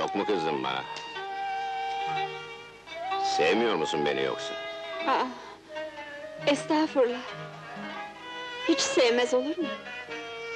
Çok mu kızdın bana? Sevmiyor musun beni yoksa? Aa, estağfurullah! Hiç sevmez olur mu?